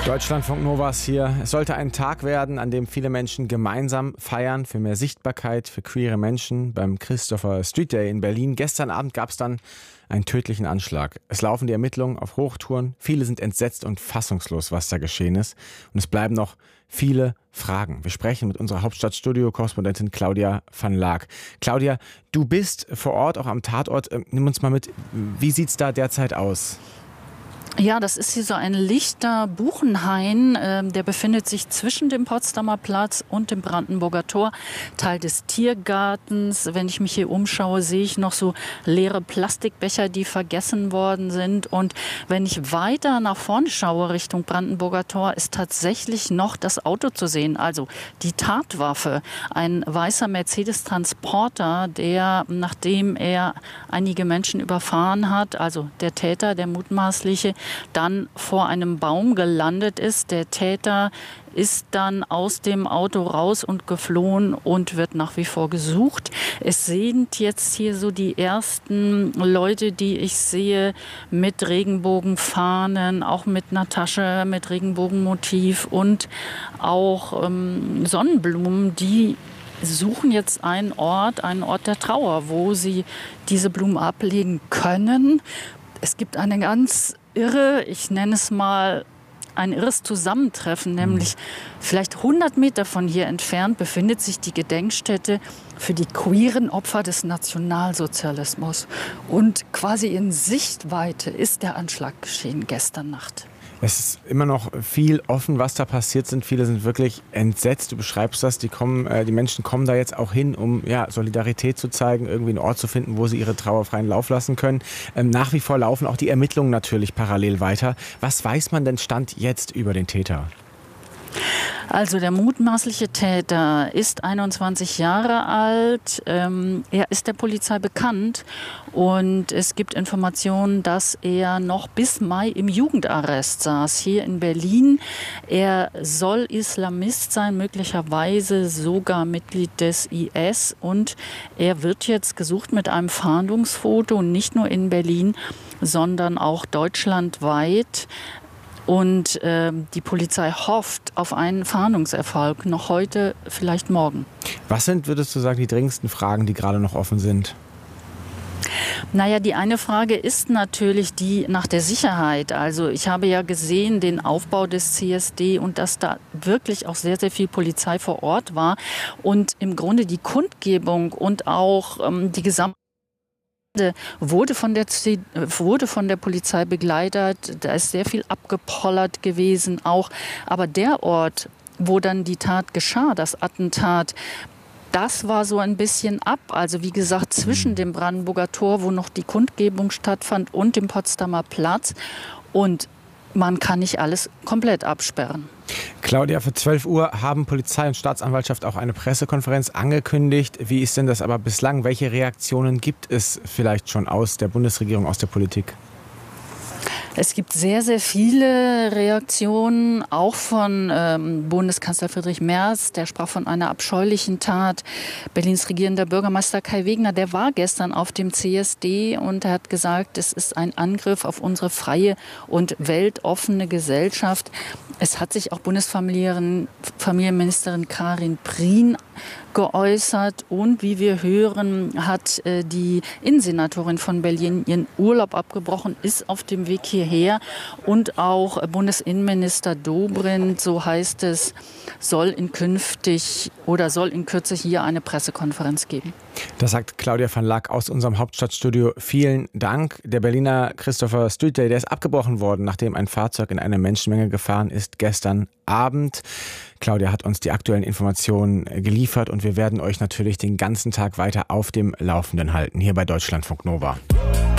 Deutschlandfunk Novas hier. Es sollte ein Tag werden, an dem viele Menschen gemeinsam feiern für mehr Sichtbarkeit für queere Menschen beim Christopher Street Day in Berlin. Gestern Abend gab es dann einen tödlichen Anschlag. Es laufen die Ermittlungen auf Hochtouren. Viele sind entsetzt und fassungslos, was da geschehen ist. Und es bleiben noch viele Fragen. Wir sprechen mit unserer Hauptstadtstudio-Korrespondentin Claudia van Laak. Claudia, du bist vor Ort, auch am Tatort. Nimm uns mal mit, wie sieht's da derzeit aus? Ja, das ist hier so ein lichter Buchenhain, der befindet sich zwischen dem Potsdamer Platz und dem Brandenburger Tor, Teil des Tiergartens. Wenn ich mich hier umschaue, sehe ich noch so leere Plastikbecher, die vergessen worden sind. Und wenn ich weiter nach vorne schaue, Richtung Brandenburger Tor, ist tatsächlich noch das Auto zu sehen, also die Tatwaffe. Ein weißer Mercedes-Transporter, der, nachdem er einige Menschen überfahren hat, also der Täter, der mutmaßliche, dann vor einem Baum gelandet ist. Der Täter ist dann aus dem Auto raus und geflohen und wird nach wie vor gesucht. Es sind jetzt hier so die ersten Leute, die ich sehe, mit Regenbogenfahnen, auch mit einer Tasche mit Regenbogenmotiv und auch Sonnenblumen, die suchen jetzt einen Ort der Trauer, wo sie diese Blumen ablegen können. Es gibt eine ganz ich nenne es mal ein irres Zusammentreffen, nämlich vielleicht 100 Meter von hier entfernt befindet sich die Gedenkstätte für die queeren Opfer des Nationalsozialismus. Und quasi in Sichtweite ist der Anschlag geschehen gestern Nacht. Es ist immer noch viel offen, was da passiert sind. Viele sind wirklich entsetzt. Du beschreibst das. Die Menschen kommen da jetzt auch hin, um Solidarität zu zeigen, irgendwie einen Ort zu finden, wo sie ihre Trauer freien Lauf lassen können. Nach wie vor laufen auch die Ermittlungen natürlich parallel weiter. Was weiß man denn Stand jetzt über den Täter? Also der mutmaßliche Täter ist 21 Jahre alt. Er ist der Polizei bekannt und es gibt Informationen, dass er noch bis Mai im Jugendarrest saß, hier in Berlin. Er soll Islamist sein, möglicherweise sogar Mitglied des IS, und er wird jetzt gesucht mit einem Fahndungsfoto, nicht nur in Berlin, sondern auch deutschlandweit. Und die Polizei hofft auf einen Fahndungserfolg, noch heute, vielleicht morgen. Was sind, würdest du sagen, die dringendsten Fragen, die gerade noch offen sind? Naja, die eine Frage ist natürlich die nach der Sicherheit. Also ich habe ja gesehen den Aufbau des CSD und dass da wirklich auch sehr, sehr viel Polizei vor Ort war. Und im Grunde die Kundgebung und auch die gesamte wurde von der Polizei begleitet, da ist sehr viel abgepollert gewesen auch. Aber der Ort, wo dann die Tat geschah, das Attentat, das war so ein bisschen ab. Also wie gesagt, zwischen dem Brandenburger Tor, wo noch die Kundgebung stattfand, und dem Potsdamer Platz. Und man kann nicht alles komplett absperren. Claudia, für 12 Uhr haben Polizei und Staatsanwaltschaft auch eine Pressekonferenz angekündigt. Wie ist denn das aber bislang? Welche Reaktionen gibt es vielleicht schon aus der Bundesregierung, aus der Politik? Es gibt sehr, sehr viele Reaktionen, auch von Bundeskanzler Friedrich Merz. Der sprach von einer abscheulichen Tat. Berlins regierender Bürgermeister Kai Wegner, der war gestern auf dem CSD und er hat gesagt, es ist ein Angriff auf unsere freie und weltoffene Gesellschaft. Es hat sich auch Bundesfamilienministerin Karin Prien geäußert und wie wir hören, hat die Innensenatorin von Berlin ihren Urlaub abgebrochen, ist auf dem Weg hierher, und auch Bundesinnenminister Dobrindt, so heißt es, soll in Kürze hier eine Pressekonferenz geben. Das sagt Claudia van Laak aus unserem Hauptstadtstudio. Vielen Dank. Der Berliner Christopher Street Day, der ist abgebrochen worden, nachdem ein Fahrzeug in eine Menschenmenge gefahren ist gestern Abend. Claudia hat uns die aktuellen Informationen geliefert und wir werden euch natürlich den ganzen Tag weiter auf dem Laufenden halten, hier bei Deutschlandfunk Nova.